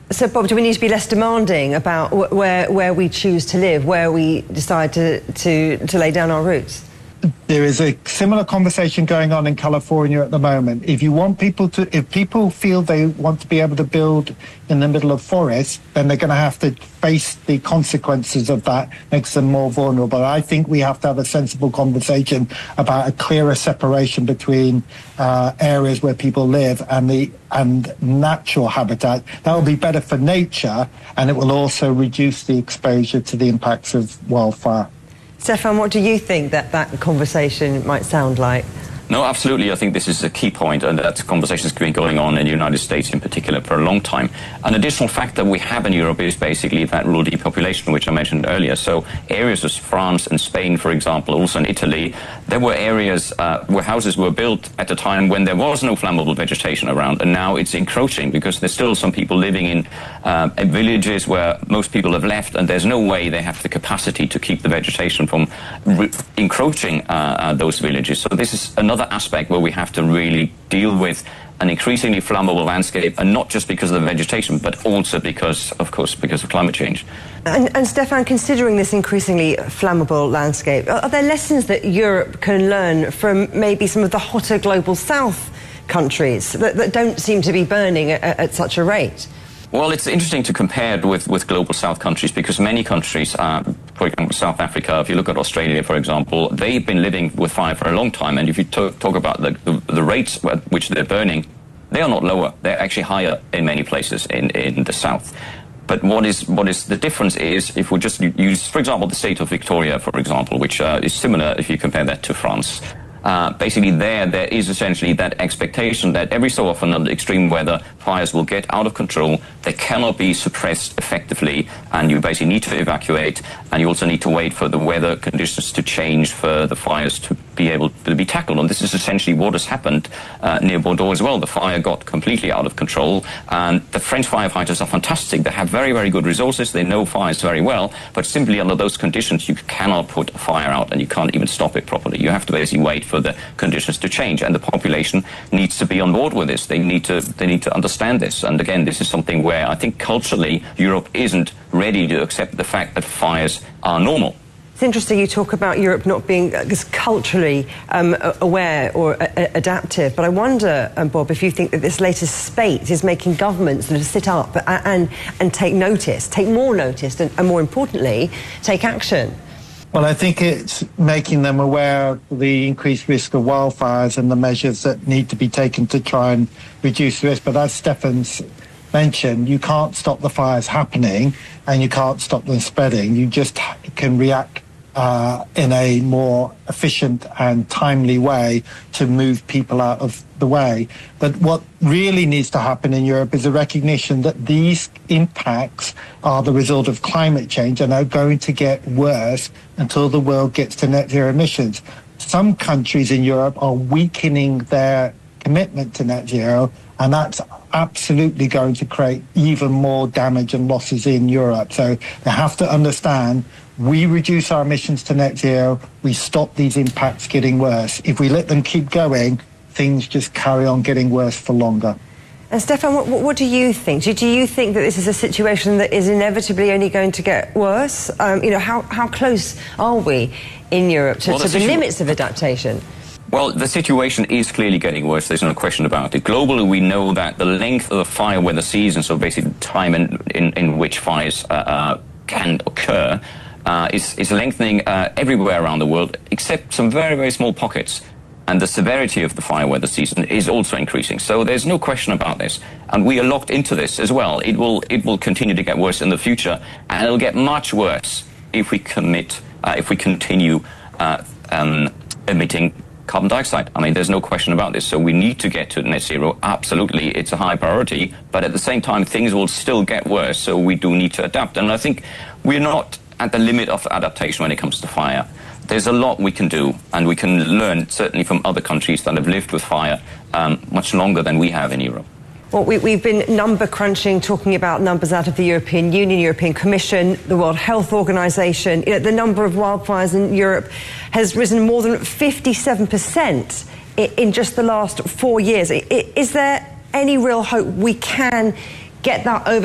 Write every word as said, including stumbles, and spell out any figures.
So, Bob, do we need to be less demanding about wh where where we choose to live, where we decide to, to, to lay down our roots? There is a similar conversation going on in California at the moment. If you want people to, if people feel they want to be able to build in the middle of forests, then they're going to have to face the consequences of that, makes them more vulnerable. I think we have to have a sensible conversation about a clearer separation between uh, areas where people live and the and natural habitat. That will be better for nature, and it will also reduce the exposure to the impacts of wildfire. Stefan, what do you think that that conversation might sound like? No, absolutely. I think this is a key point, and that conversation has been going on in the United States in particular for a long time. An additional factor we have in Europe is basically that rural depopulation, which I mentioned earlier. So areas of France and Spain, for example, also in Italy, there were areas uh, where houses were built at a time when there was no flammable vegetation around, and now it's encroaching because there's still some people living in uh, villages where most people have left, and there's no way they have the capacity to keep the vegetation from re encroaching uh, uh, those villages. So this is another aspect where we have to really deal with an increasingly flammable landscape, and not just because of the vegetation, but also because, of course, because of climate change. And, and Stefan, considering this increasingly flammable landscape, are, are there lessons that Europe can learn from maybe some of the hotter global south countries that, that don't seem to be burning at, at such a rate? Well, it's interesting to compare it with, with global south countries, because many countries, uh, for example, South Africa, if you look at Australia, for example, they've been living with fire for a long time. And if you talk, talk about the, the, the rates at which they're burning, they are not lower. They're actually higher in many places in, in the south. But what is, what is the difference is, if we just use, for example, the state of Victoria, for example, which uh, is similar if you compare that to France. Uh, basically there, there is essentially that expectation that every so often under extreme weather, fires will get out of control. They cannot be suppressed effectively, and you basically need to evacuate, and you also need to wait for the weather conditions to change for the fires to be able to be tackled. And this is essentially what has happened uh, near Bordeaux as well. The fire got completely out of control, and the French firefighters are fantastic. They have very, very good resources. They know fires very well, but simply under those conditions, you cannot put a fire out, and you can't even stop it properly. You have to basically wait for the conditions to change, and the population needs to be on board with this. They need to they need to understand this. And again, this is something where I think culturally Europe isn't ready to accept the fact that fires are normal. It's interesting you talk about Europe not being uh, culturally um, aware or uh, adaptive, but I wonder, um, Bob, if you think that this latest spate is making governments sort of sit up and, and, and take notice, take more notice, and, and more importantly, take action. Well, I think it's making them aware of the increased risk of wildfires and the measures that need to be taken to try and reduce risk. But as Stefan's mentioned, you can't stop the fires happening and you can't stop them spreading. You just can react uh, in a more efficient and timely way to move people out of the way. But what really needs to happen in Europe is a recognition that these impacts are the result of climate change and are going to get worse until the world gets to net zero emissions. Some countries in Europe are weakening their commitment to net zero, and that's absolutely going to create even more damage and losses in Europe. So they have to understand, we reduce our emissions to net zero, we stop these impacts getting worse. If we let them keep going, things just carry on getting worse for longer. And Stefan, what, what do you think? Do, do you think that this is a situation that is inevitably only going to get worse? Um, you know, how, how close are we in Europe to, well, to the limits of adaptation? Well, the situation is clearly getting worse. There's no question about it. Globally, we know that the length of the fire weather season, so basically the time in, in, in which fires uh, uh, can occur, uh, is, is lengthening uh, everywhere around the world, except some very, very small pockets. And the severity of the fire weather season is also increasing. So there's no question about this. And we are locked into this as well. It will, it will continue to get worse in the future, and it'll get much worse if we commit, uh, if we continue uh, um, emitting carbon dioxide. I mean, there's no question about this. So we need to get to net zero. Absolutely, it's a high priority. But at the same time, things will still get worse. So we do need to adapt. And I think we're not at the limit of adaptation when it comes to fire. There's a lot we can do, and we can learn certainly from other countries that have lived with fire um, much longer than we have in Europe. Well, we, we've been number crunching, talking about numbers out of the European Union, European Commission, the World Health Organization. You know, the number of wildfires in Europe has risen more than fifty-seven percent in, in just the last four years. Is there any real hope we can get that over?